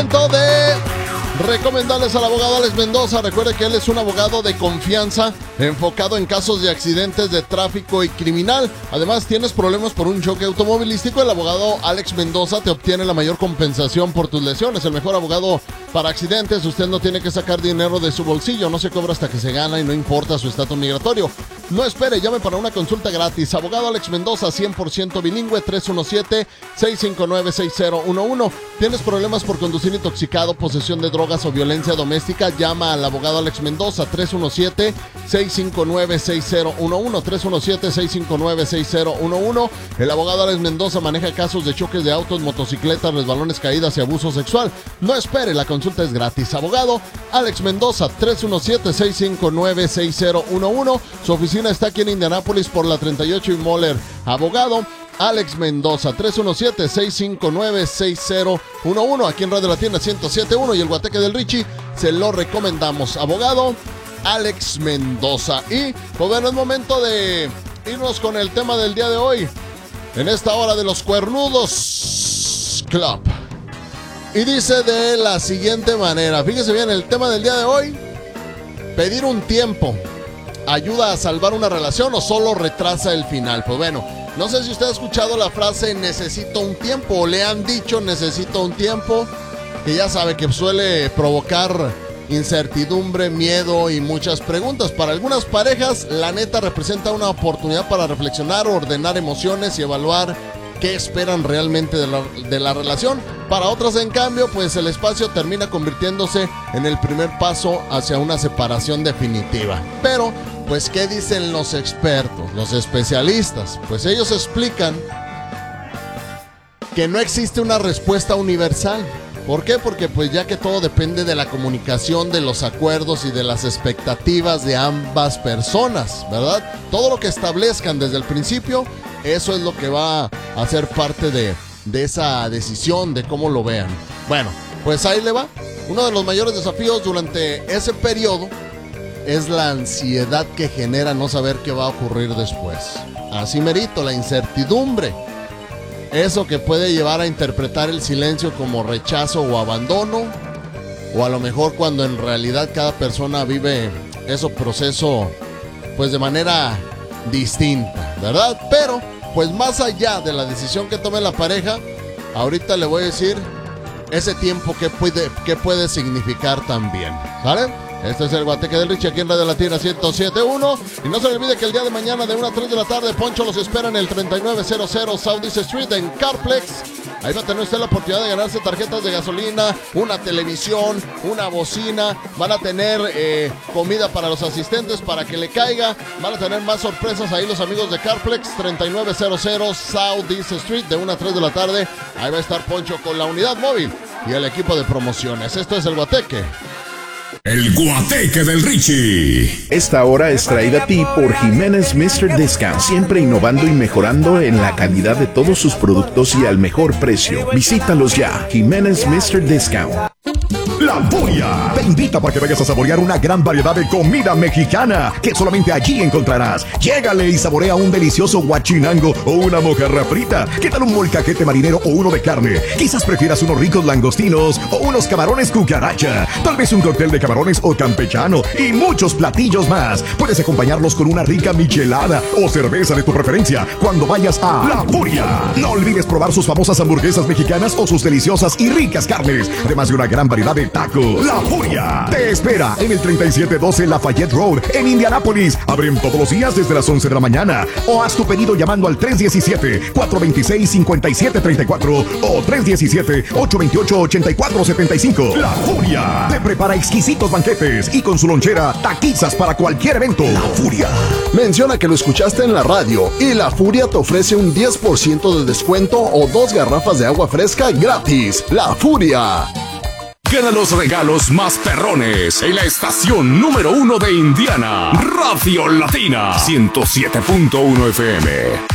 De recomendarles al abogado Alex Mendoza. Recuerde que él es un abogado de confianza enfocado en casos de accidentes de tráfico y criminal. Además, tienes problemas por un choque automovilístico, el abogado Alex Mendoza te obtiene la mayor compensación por tus lesiones. El mejor abogado para accidentes. Usted no tiene que sacar dinero de su bolsillo, no se cobra hasta que se gana y no importa su estatus migratorio. No espere, llame para una consulta gratis. Abogado Alex Mendoza, 100% bilingüe, 317-659-6011. ¿Tienes problemas por conducir intoxicado, posesión de drogas o violencia doméstica? Llama al abogado Alex Mendoza, 317-659-6011, 317-659-6011. El abogado Alex Mendoza maneja casos de choques de autos, motocicletas, resbalones, caídas y abuso sexual. No espere, la consulta es gratis. Abogado Alex Mendoza, 317-659-6011. Su oficina está aquí en Indianápolis por la 38 y Moller. Abogado Alex Mendoza, 317-659-6011. Aquí en Radio Latina 107.1 y el Guateque del Richie se lo recomendamos. Abogado Alex Mendoza. Y pues bueno, es momento de irnos con el tema del día de hoy en esta hora de los Cuernudos Club. Y dice de la siguiente manera, fíjese bien, el tema del día de hoy: pedir un tiempo, ¿ayuda a salvar una relación o solo retrasa el final? Pues bueno, no sé si usted ha escuchado la frase necesito un tiempo, o le han dicho necesito un tiempo, que ya sabe que suele provocar incertidumbre, miedo y muchas preguntas. Para algunas parejas, la neta representa una oportunidad para reflexionar, ordenar emociones y evaluar qué esperan realmente de la relación. Para otras, en cambio, pues el espacio termina convirtiéndose en el primer paso hacia una separación definitiva. Pero, pues, ¿qué dicen los expertos, los especialistas? Pues ellos explican que no existe una respuesta universal. ¿Por qué? Porque pues ya que todo depende de la comunicación, de los acuerdos y de las expectativas de ambas personas, ¿verdad? Todo lo que establezcan desde el principio, eso es lo que va a ser parte de esa decisión, de cómo lo vean. Bueno, pues ahí le va. Uno de los mayores desafíos durante ese periodo es la ansiedad que genera no saber qué va a ocurrir después. Así merito, la incertidumbre. Eso que puede llevar a interpretar el silencio como rechazo o abandono, o a lo mejor cuando en realidad cada persona vive ese proceso pues de manera distinta, ¿verdad? Pero pues más allá de la decisión que tome la pareja, ahorita le voy a decir ese tiempo que puede significar también, ¿vale? Este es el Guateque del Richie aquí en Radio Latina 107.1. Y no se le olvide que el día de mañana de 1 a 3 de la tarde, Poncho los espera en el 3900 South East Street en Carplex. Ahí va a tener usted la oportunidad de ganarse tarjetas de gasolina, una televisión, una bocina. Van a tener comida para los asistentes para que le caiga. Van a tener más sorpresas ahí los amigos de Carplex, 3900 South East Street de 1 a 3 de la tarde. Ahí va a estar Poncho con la unidad móvil y el equipo de promociones. Esto es el Guateque. El Guateque del Richie. Esta hora es traída a ti por Jiménez Mr. Discount, siempre innovando y mejorando en la calidad de todos sus productos y al mejor precio. Visítalos ya, Jiménez Mr. Discount. La Furia te invita para que vayas a saborear una gran variedad de comida mexicana que solamente allí encontrarás. Llégale y saborea un delicioso guachinango o una mojarra frita. ¿Qué tal un molcajete marinero o uno de carne? Quizás prefieras unos ricos langostinos o unos camarones cucaracha. Tal vez un cóctel de camarones o campechano y muchos platillos más. Puedes acompañarlos con una rica michelada o cerveza de tu preferencia cuando vayas a La Furia. No olvides probar sus famosas hamburguesas mexicanas o sus deliciosas y ricas carnes, además de una gran variedad de tacos. La Furia te espera en el 3712 Lafayette Road en Indianápolis. Abren todos los días desde las 11 de la mañana. O haz tu pedido llamando al 317-426-5734 o 317-828-8475. La Furia te prepara exquisitos banquetes y con su lonchera taquizas para cualquier evento. La Furia. Menciona que lo escuchaste en la radio y La Furia te ofrece un 10% de descuento o 2 garrafas de agua fresca gratis. La Furia. Gana los regalos más perrones en la estación número 1 de Indiana, Radio Latina 107.1 FM.